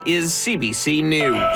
is CBC News.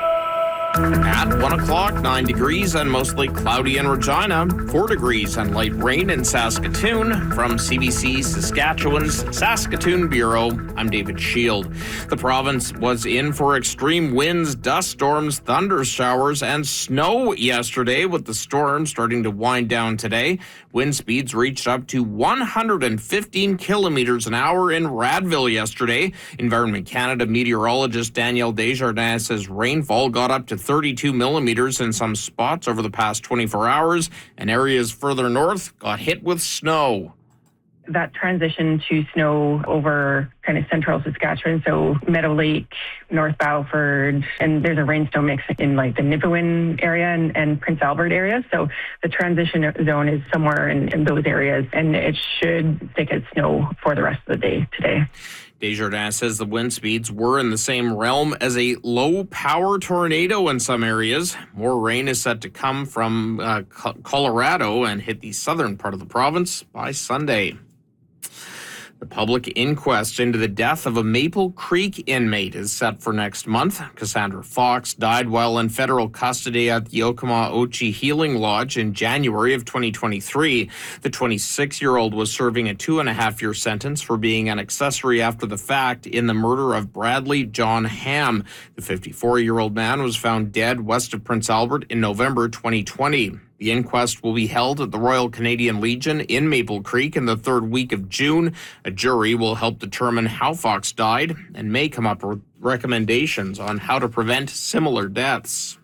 At 1 o'clock, 9 degrees and mostly cloudy in Regina, 4 degrees and light rain in Saskatoon. From CBC Saskatchewan's Saskatoon Bureau, I'm David Shield. The province was in for extreme winds, dust storms, thunder showers, and snow yesterday, with the storm starting to wind down today. Wind speeds reached up to 115 kilometers an hour in Radville yesterday. Environment Canada meteorologist Danielle Desjardins says rainfall got up to 32 millimeters in some spots over the past 24 hours, and areas further north got hit with snow. That transition to snow over kind of central Saskatchewan, so Meadow Lake, North Battleford, and there's a rainstorm mix in like the Nipawin area and Prince Albert area. So the transition zone is somewhere in those areas, and it should stick as snow for the rest of the day today. Desjardins says the wind speeds were in the same realm as a low-power tornado in some areas. More rain is set to come from Colorado and hit the southern part of the province by Sunday. The public inquest into the death of a Maple Creek inmate is set for next month. Cassandra Fox died while in federal custody at the Okama-Ochi Healing Lodge in January of 2023. The 26-year-old was serving a 2.5-year sentence for being an accessory after the fact in the murder of Bradley John Ham. The 54-year-old man was found dead west of Prince Albert in November 2020. The inquest will be held at the Royal Canadian Legion in Maple Creek in the third week of June. A jury will help determine how Fox died and may come up with recommendations on how to prevent similar deaths.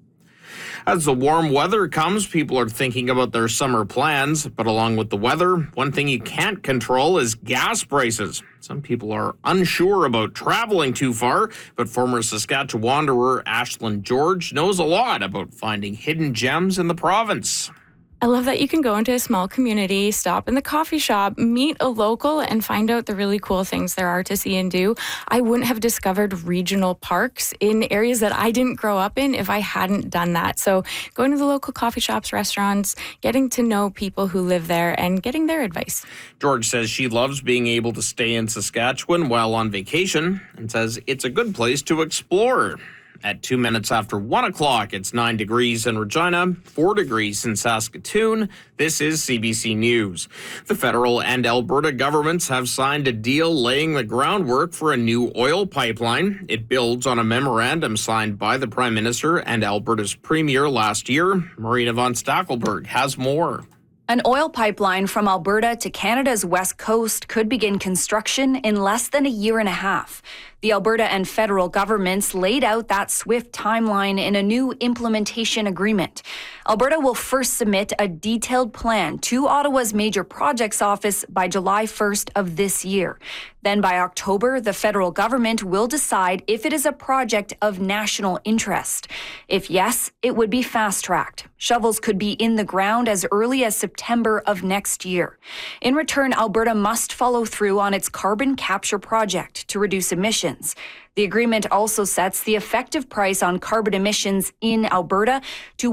As the warm weather comes, people are thinking about their summer plans. But along with the weather, one thing you can't control is gas prices. Some people are unsure about traveling too far, but former Saskatchewanerer Ashlyn George knows a lot about finding hidden gems in the province. I love that you can go into a small community, stop in the coffee shop, meet a local, and find out the really cool things there are to see and do. I wouldn't have discovered regional parks in areas that I didn't grow up in if I hadn't done that. So going to the local coffee shops, restaurants, getting to know people who live there and getting their advice. George says she loves being able to stay in Saskatchewan while on vacation and says it's a good place to explore. At 2 minutes after 1 o'clock, it's 9 degrees in Regina, 4 degrees in Saskatoon. This is CBC News. The federal and Alberta governments have signed a deal laying the groundwork for a new oil pipeline. It builds on a memorandum signed by the Prime Minister and Alberta's Premier last year. Marina von Stackelberg has more. An oil pipeline from Alberta to Canada's west coast could begin construction in less than a year and a half. The Alberta and federal governments laid out that swift timeline in a new implementation agreement. Alberta will first submit a detailed plan to Ottawa's Major Projects Office by July 1st of this year. Then by October, the federal government will decide if it is a project of national interest. If yes, it would be fast-tracked. Shovels could be in the ground as early as September of next year. In return, Alberta must follow through on its carbon capture project to reduce emissions. The agreement also sets the effective price on carbon emissions in Alberta to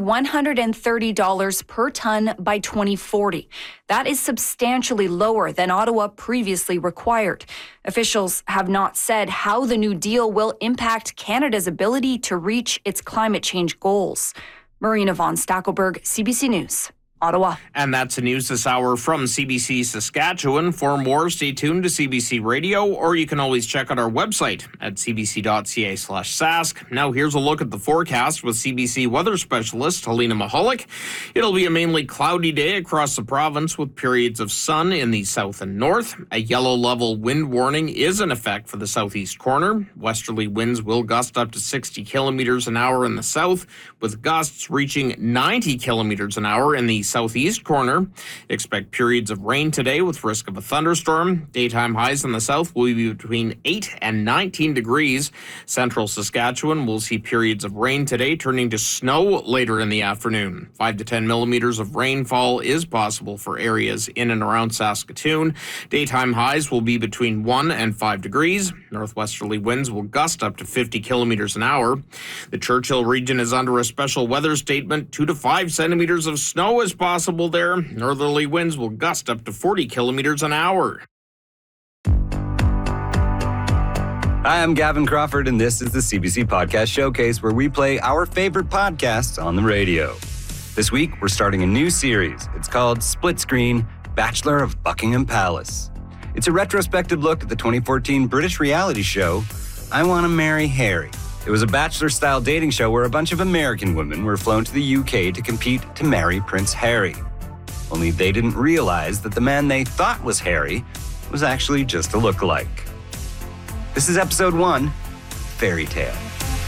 $130 per ton by 2040. That is substantially lower than Ottawa previously required. Officials have not said how the new deal will impact Canada's ability to reach its climate change goals. Marina von Stackelberg, CBC News. Ottawa. And that's the news this hour from CBC Saskatchewan. For more, stay tuned to CBC Radio, or you can always check out our website at cbc.ca/sask. Now here's a look at the forecast with CBC weather specialist Helena Mahalik. It'll be a mainly cloudy day across the province with periods of sun in the south and north. A yellow level wind warning is in effect for the southeast corner. Westerly winds will gust up to 60 kilometers an hour in the south, with gusts reaching 90 kilometers an hour in the southeast corner. Expect periods of rain today with risk of a thunderstorm. Daytime highs in the south will be between 8 and 19 degrees. Central Saskatchewan will see periods of rain today, turning to snow later in the afternoon. 5 to 10 millimeters of rainfall is possible for areas in and around Saskatoon. Daytime highs will be between 1 and 5 degrees. Northwesterly winds will gust up to 50 kilometers an hour. The Churchill region is under a special weather statement. 2 to 5 centimeters of snow is possible there. Northerly winds will gust up to 40 kilometers an hour. Hi, I'm Gavin Crawford, and this is the CBC Podcast Showcase, where we play our favorite podcasts on the radio. This week, we're starting a new series. It's called Split Screen, Bachelor of Buckingham Palace. It's a retrospective look at the 2014 British reality show, I Want to Marry Harry. It was a bachelor-style dating show where a bunch of American women were flown to the UK to compete to marry Prince Harry. Only they didn't realize that the man they thought was Harry was actually just a lookalike. This is episode 1, Fairy Tale.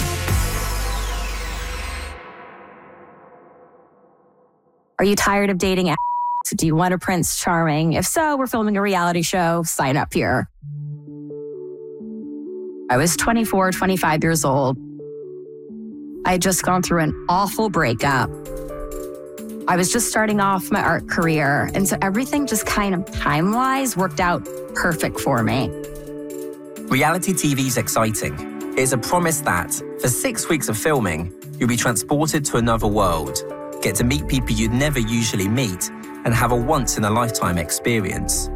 Are you tired of dating? Do you want a Prince Charming? If so, we're filming a reality show. Sign up here. I was 24, 25 years old. I had just gone through an awful breakup. I was just starting off my art career, and so everything just kind of time-wise worked out perfect for me. Reality TV's exciting. It's a promise that, for 6 weeks of filming, you'll be transported to another world, get to meet people you'd never usually meet, and have a once-in-a-lifetime experience.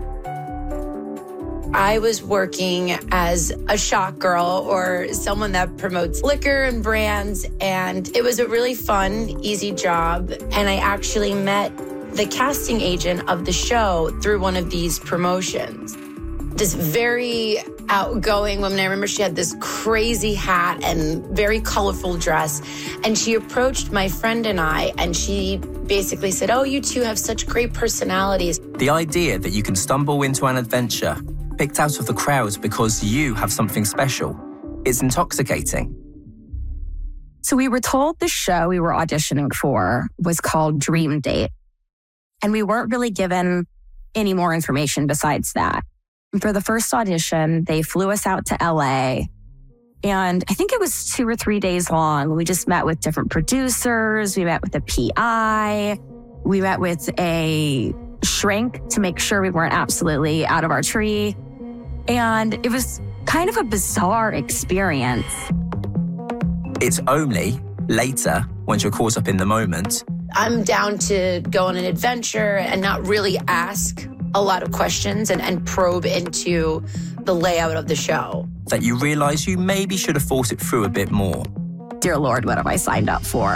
I was working as a shot girl or someone that promotes liquor and brands, and it was a really fun, easy job. And I actually met the casting agent of the show through one of these promotions. This very outgoing woman, I remember she had this crazy hat and very colorful dress, and she approached my friend and I, and she basically said, "Oh, you two have such great personalities." The idea that you can stumble into an adventure picked out of the crowds because you have something special. It's intoxicating. So we were told the show we were auditioning for was called Dream Date. And we weren't really given any more information besides that. For the first audition, they flew us out to LA. And I think it was 2 or 3 days long. We just met with different producers. We met with a PI. We met with a shrink to make sure we weren't absolutely out of our tree. And it was kind of a bizarre experience. It's only later, once you're caught up in the moment. I'm down to go on an adventure and not really ask a lot of questions and probe into the layout of the show. That you realize you maybe should have thought it through a bit more. Dear Lord, what have I signed up for?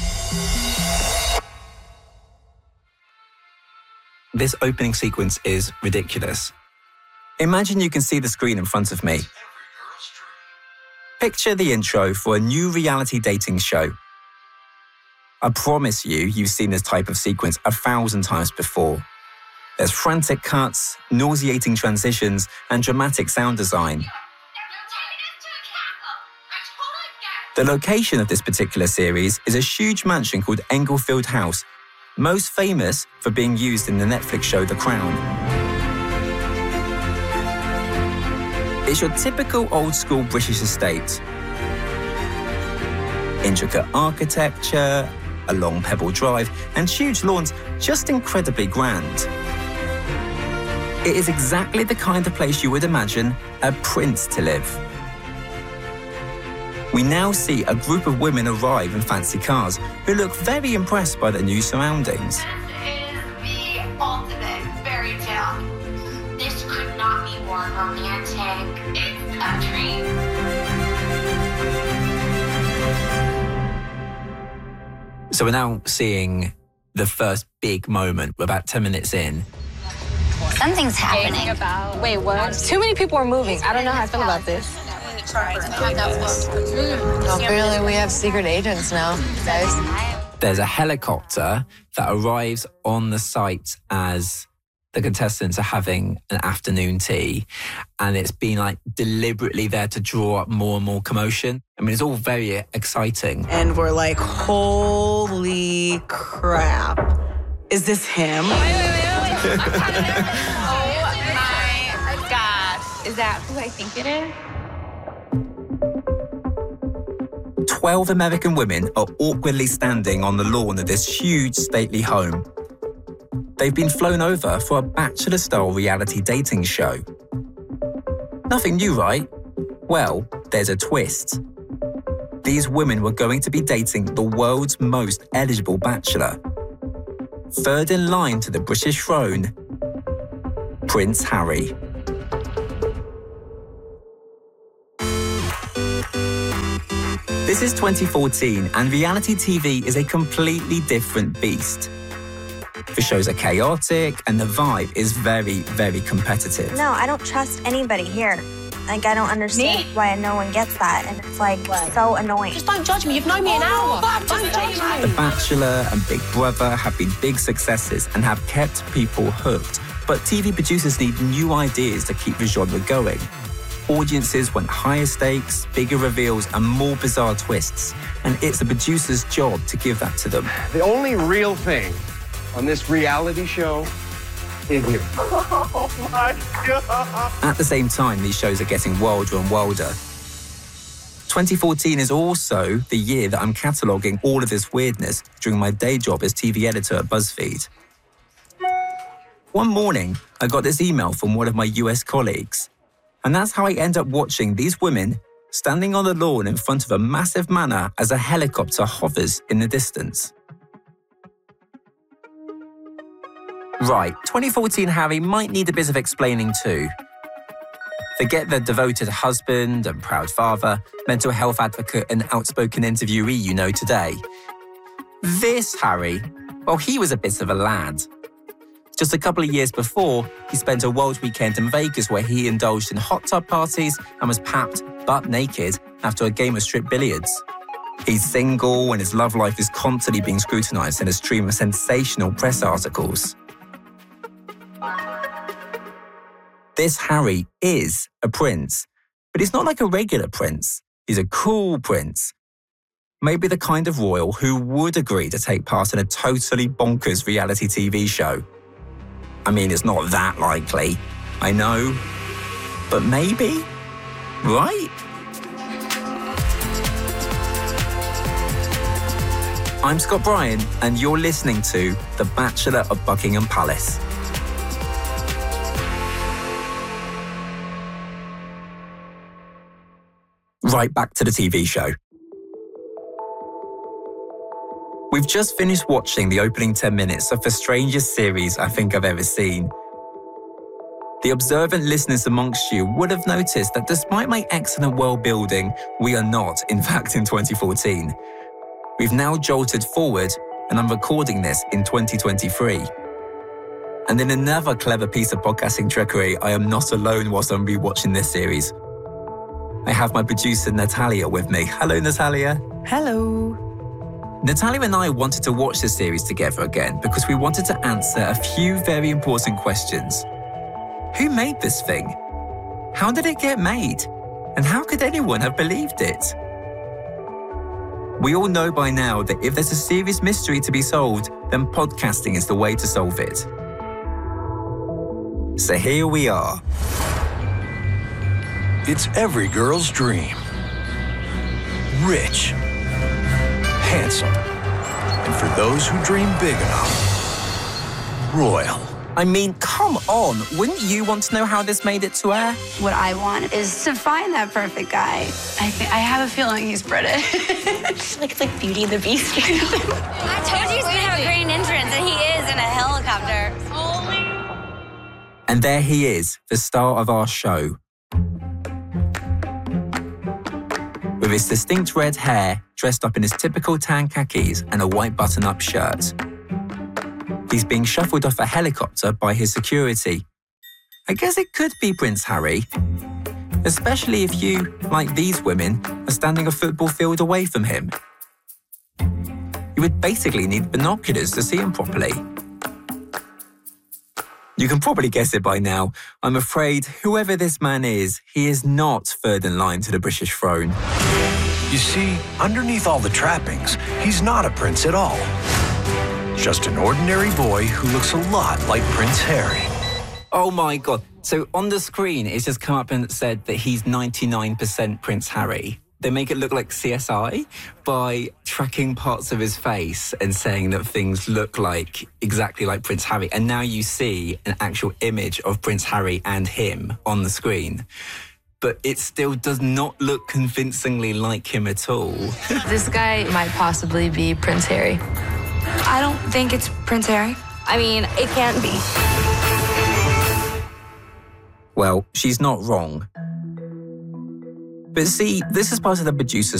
This opening sequence is ridiculous. Imagine you can see the screen in front of me. Picture the intro for a new reality dating show. I promise you've seen this type of sequence 1,000 times before. There's frantic cuts, nauseating transitions, and dramatic sound design. The location of this particular series is a huge mansion called Englefield House, most famous for being used in the Netflix show The Crown. It's your typical old-school British estate. Intricate architecture, a long pebble drive, and huge lawns, just incredibly grand. It is exactly the kind of place you would imagine a prince to live. We now see a group of women arrive in fancy cars who look very impressed by their new surroundings. This is the ultimate fairy tale. This could not be more romantic. It's a dream. So we're now seeing the first big moment. We're about 10 minutes in. Something's happening. Wait, what? Too many people are moving. I don't know how I feel about this. Apparently we have secret agents now, guys. There's a helicopter that arrives on the site as the contestants are having an afternoon tea, and it's been deliberately there to draw up more and more commotion. I mean, it's all very exciting. And we're like, holy crap. Is this him? Wait. Oh my gosh. Is that who I think it is? 12 American women are awkwardly standing on the lawn of this huge stately home. They've been flown over for a bachelor-style reality dating show. Nothing new, right? Well, there's a twist. These women were going to be dating the world's most eligible bachelor. Third in line to the British throne, Prince Harry. This is 2014, and reality TV is a completely different beast. The shows are chaotic, and the vibe is very, very competitive. No, I don't trust anybody here. Like, I don't understand why no one gets that, and it's like so annoying. Just don't judge me. You've known me an hour. Don't judge me. The Bachelor and Big Brother have been big successes and have kept people hooked. But TV producers need new ideas to keep the genre going. Audiences want higher stakes, bigger reveals, and more bizarre twists. And it's the producer's job to give that to them. The only real thing on this reality show is you. Oh my God. At the same time, these shows are getting wilder and wilder. 2014 is also the year that I'm cataloguing all of this weirdness during my day job as TV editor at BuzzFeed. One morning, I got this email from one of my US colleagues. And that's how I end up watching these women standing on the lawn in front of a massive manor as a helicopter hovers in the distance. Right, 2014 Harry might need a bit of explaining too. Forget the devoted husband and proud father, mental health advocate and outspoken interviewee you know today. This Harry, well, he was a bit of a lad. Just a couple of years before, he spent a wild weekend in Vegas where he indulged in hot tub parties and was papped butt naked after a game of strip billiards. He's single and his love life is constantly being scrutinized in a stream of sensational press articles. This Harry is a prince, but he's not like a regular prince. He's a cool prince. Maybe the kind of royal who would agree to take part in a totally bonkers reality TV show. I mean, it's not that likely, I know, but maybe, right? I'm Scott Bryan, and you're listening to The Bachelor of Buckingham Palace. Right back to the TV show. We've just finished watching the opening 10 minutes of the strangest series I think I've ever seen. The observant listeners amongst you would have noticed that despite my excellent world building, we are not, in fact, in 2014. We've now jolted forward, and I'm recording this in 2023. And in another clever piece of podcasting trickery, I am not alone whilst I'm rewatching this series. I have my producer Natalia with me. Hello, Natalia. Hello. Natalia and I wanted to watch this series together again because we wanted to answer a few very important questions. Who made this thing? How did it get made? And how could anyone have believed it? We all know by now that if there's a serious mystery to be solved, then podcasting is the way to solve it. So here we are. It's every girl's dream. Rich. Handsome. And for those who dream big enough, royal. I mean, come on. Wouldn't you want to know how this made it to air? What I want is to find that perfect guy. I have a feeling he's British. It's like Beauty and the Beast. I told you he's gonna have a great entrance, and he is in a helicopter. And there he is, the star of our show. With his distinct red hair, dressed up in his typical tan khakis and a white button-up shirt. He's being shuffled off a helicopter by his security. I guess it could be Prince Harry. Especially if you, like these women, are standing a football field away from him. You would basically need binoculars to see him properly. You can probably guess it by now. I'm afraid whoever this man is, he is not third in line to the British throne. You see, underneath all the trappings, he's not a prince at all. Just an ordinary boy who looks a lot like Prince Harry. Oh my God. So on the screen, it's just come up and said that he's 99% Prince Harry. They make it look like CSI by tracking parts of his face and saying that things look like exactly like Prince Harry. And now you see an actual image of Prince Harry and him on the screen. But it still does not look convincingly like him at all. This guy might possibly be Prince Harry. I don't think it's Prince Harry. I mean, it can't be. Well, she's not wrong. But see, this is part of the producer's